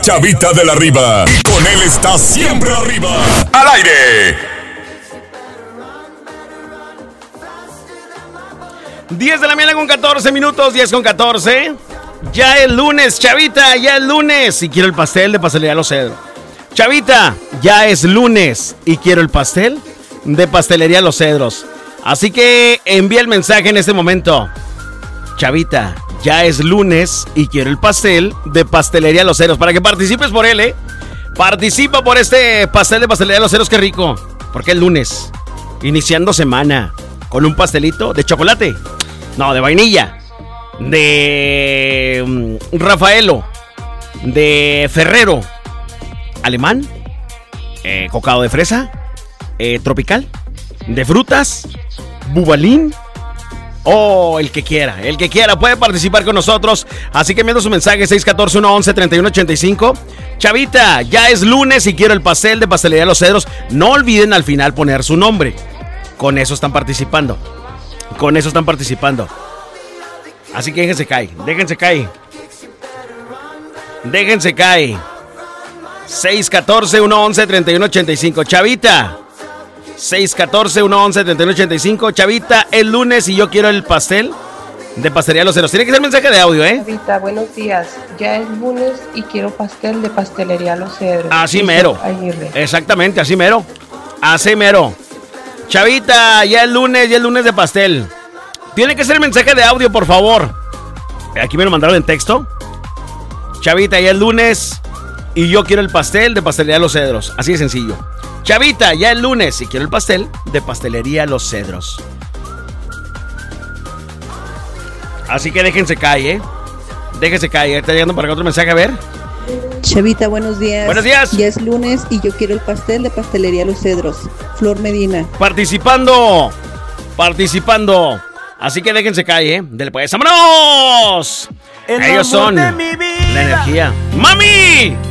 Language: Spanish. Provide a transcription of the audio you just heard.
Chavita de la Riva. Y con él está siempre arriba. ¡Al aire! 10 de la mañana con 14 minutos, 10 con 14. Ya es lunes, Chavita, ya es lunes. Y quiero el pastel de Pastelería Los Cedros. Chavita, ya es lunes y quiero el pastel de Pastelería Los Cedros. Así que envía el mensaje en este momento. Chavita, ya es lunes y quiero el pastel de Pastelería Los Cedros. Para que participes por él, Participa por este pastel de Pastelería Los Cedros, qué rico. Porque es lunes, iniciando semana, con un pastelito de chocolate. No, de vainilla. De Rafaelo. De Ferrero. Alemán. Cocado de fresa. Tropical. De frutas. Bubalín. El que quiera puede participar con nosotros. Así que enviando su mensaje 614-111-3185. Chavita, ya es lunes y quiero el pastel de Pastelería Los Cedros. No olviden al final poner su nombre. Con eso están participando. Así que déjense caer. 614-111-3185. Chavita, 614-111-3185. Chavita, el lunes y yo quiero el pastel de Pastelería Los Cedros. Tiene que ser mensaje de audio, Chavita, buenos días. Ya es lunes y quiero pastel de Pastelería Los Cedros. Así mero. Exactamente, así mero. Chavita, ya es lunes de pastel. Tiene que ser mensaje de audio, por favor. Aquí me lo mandaron en texto. Chavita, ya es lunes y yo quiero el pastel de Pastelería Los Cedros. Así de sencillo. Chavita, ya es lunes y quiero el pastel de Pastelería Los Cedros. Así que déjense caer, Está llegando para acá otro mensaje, a ver. Chavita, buenos días. Buenos días. Ya es lunes y yo quiero el pastel de Pastelería Los Cedros. Flor Medina. Participando. Así que déjense caer, Dele pues, ¡vámonos! Ellos son la energía. ¡Mami!